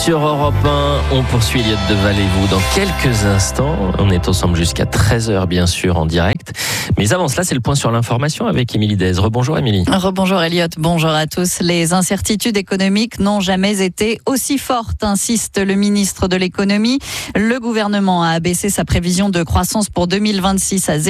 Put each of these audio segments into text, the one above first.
sur Europe 1. On poursuit Elliott Deval et vous dans quelques instants. On est ensemble jusqu'à 13h, bien sûr, en direct. Mais avant cela, c'est le point sur l'information avec Émilie Dez. Rebonjour Émilie. Rebonjour Elliott, bonjour à tous. Les incertitudes économiques n'ont jamais été aussi fortes, insiste le ministre de l'économie. Le gouvernement a abaissé sa prévision de croissance pour 2026 à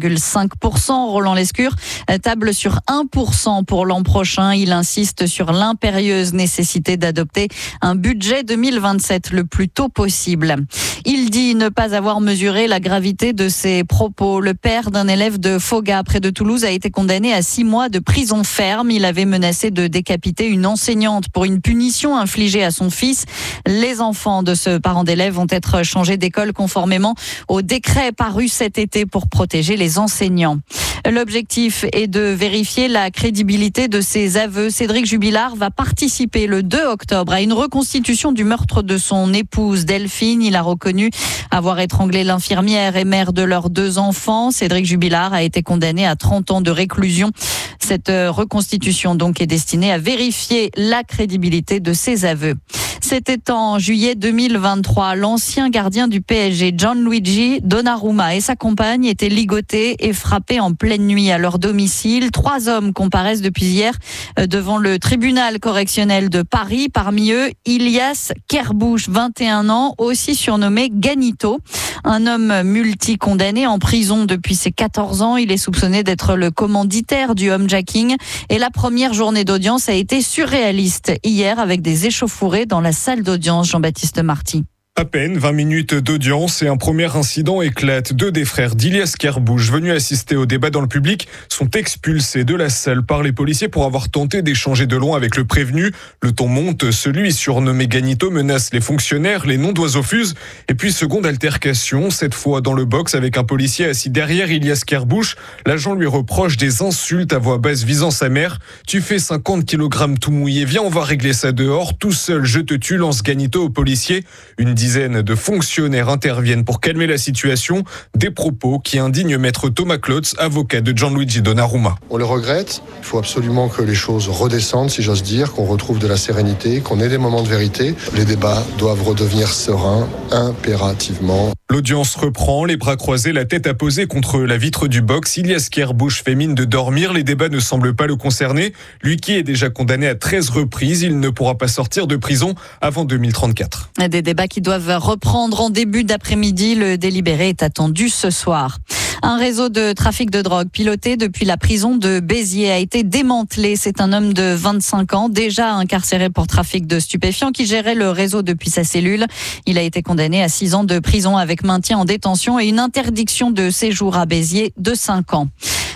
0,5%. Roland Lescure table sur 1% pour l'an prochain. Il insiste sur l'impérieuse nécessité d'adopter un budget 2027 le plus tôt possible. Il dit ne pas avoir mesuré la gravité de ses propos. Le père d'un élève de Foga, près de Toulouse, a été condamné à 6 mois de prison ferme. Il avait menacé de décapiter une enseignante pour une punition infligée à son fils. Les enfants de ce parent d'élève vont être changés d'école conformément au décret paru cet été pour protéger les enseignants. L'objectif est de vérifier la crédibilité de ses aveux. Cédric Jubilard va participer le 2 octobre à une reconstitution du meurtre de son épouse Delphine. Il a reconnu avoir étranglé l'infirmière et mère de leurs 2 enfants. Cédric Jubilard a été condamné à 30 ans de réclusion. Cette reconstitution donc est destinée à vérifier la crédibilité de ses aveux. C'était en juillet 2023. L'ancien gardien du PSG, Gianluigi Donnarumma, et sa compagne étaient ligotés et frappés en pleine nuit à leur domicile. 3 hommes comparaissent depuis hier devant le tribunal correctionnel de Paris. Parmi eux, Ilias Kerbouche, 21 ans, aussi surnommé Ganito. Un homme multi-condamné en prison depuis ses 14 ans. Il est soupçonné d'être le commanditaire du homejacking. Et la première journée d'audience a été surréaliste hier avec des échauffourées dans la salle d'audience. Jean-Baptiste Marty. À peine 20 minutes d'audience et un premier incident éclate. 2 des frères d'Ilias Kerbouche, venus assister au débat dans le public, sont expulsés de la salle par les policiers pour avoir tenté d'échanger de loin avec le prévenu. Le ton monte, celui surnommé Ganito menace les fonctionnaires, les noms d'oiseaux fusent. Et puis seconde altercation, cette fois dans le box avec un policier assis derrière Ilias Kerbouche. L'agent lui reproche des insultes à voix basse visant sa mère. « Tu fais 50 kg tout mouillé, viens on va régler ça dehors. Tout seul je te tue », lance Ganito au policier. Une dizaine de fonctionnaires interviennent pour calmer la situation. Des propos qui indignent maître Thomas Klotz, avocat de Gianluigi Donnarumma. On le regrette. Il faut absolument que les choses redescendent, si j'ose dire, qu'on retrouve de la sérénité, qu'on ait des moments de vérité. Les débats doivent redevenir sereins, impérativement. L'audience reprend, les bras croisés, la tête apposée contre la vitre du box. Ilias Kerbouche fait mine de dormir. Les débats ne semblent pas le concerner. Lui qui est déjà condamné à 13 reprises, il ne pourra pas sortir de prison avant 2034. Des débats qui doivent reprendre en début d'après-midi. Le délibéré est attendu ce soir. Un réseau de trafic de drogue piloté depuis la prison de Béziers a été démantelé. C'est un homme de 25 ans, déjà incarcéré pour trafic de stupéfiants, qui gérait le réseau depuis sa cellule. Il a été condamné à 6 ans de prison avec maintien en détention et une interdiction de séjour à Béziers de 5 ans.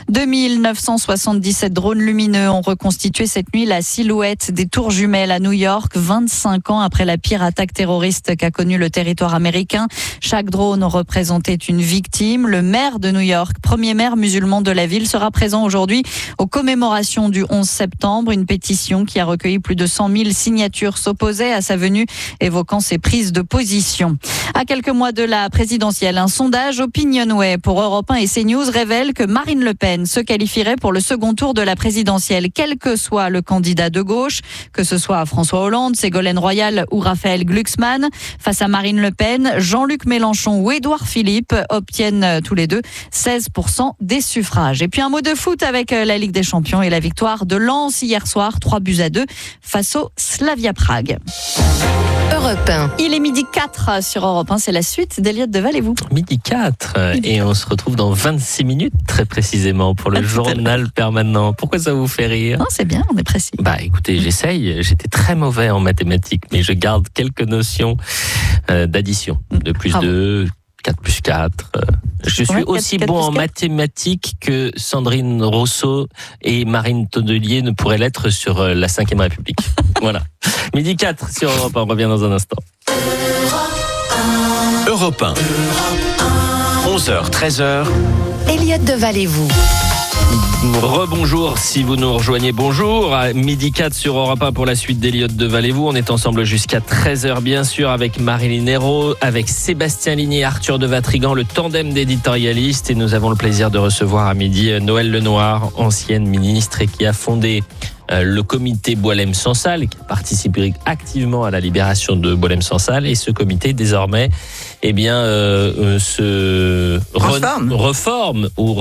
2977 drones lumineux ont reconstitué cette nuit la silhouette des tours jumelles à New York, 25 ans après la pire attaque terroriste qu'a connue le territoire américain. Chaque drone représentait une victime. Le maire de New York, premier maire musulman de la ville, sera présent aujourd'hui aux commémorations du 11 septembre. Une pétition qui a recueilli plus de 100 000 signatures s'opposait à sa venue, évoquant ses prises de position. À quelques mois de la présidentielle, un sondage Opinionway pour Europe 1 et CNews révèle que Marine Le Pen se qualifierait pour le second tour de la présidentielle, quel que soit le candidat de gauche, que ce soit François Hollande, Ségolène Royal ou Raphaël Glucksmann. Face à Marine Le Pen, Jean-Luc Mélenchon ou Édouard Philippe obtiennent tous les deux 16% des suffrages. Et puis un mot de foot avec la Ligue des Champions et la victoire de Lens hier soir, 3-2 face au Slavia Prague. Europe 1. Il est 12h04 sur Europe 1, c'est la suite d'Elliott Deval et vous. 12h04 et on se retrouve dans 26 minutes très précisément pour le journal permanent. Pourquoi ça vous fait rire? Non, c'est bien, on est précis. Écoutez, j'essaye, j'étais très mauvais en mathématiques, mais je garde quelques notions d'addition, de plus 2, 4 plus 4. Je suis aussi bon en mathématiques que Sandrine Rousseau et Marine Tondelier ne pourraient l'être sur la 5e République. Voilà. 12h04 sur Europe 1, on revient dans un instant. Europe 1. 11h, 13h. Elliott Deval et vous. Rebonjour si vous nous rejoignez, bonjour. À 12h04 sur Europe 1 pour la suite d'Elliott Deval et vous. On est ensemble jusqu'à 13h bien sûr avec Marilyn Hérault, avec Sébastien Ligné et Arthur de Vatrigan, le tandem d'éditorialistes. Et nous avons le plaisir de recevoir à midi Noëlle Lenoir, ancienne ministre et qui a fondé le comité Boualem-Sansal, qui a participé activement à la libération de Boualem-Sansal, et ce comité désormais se reforme ou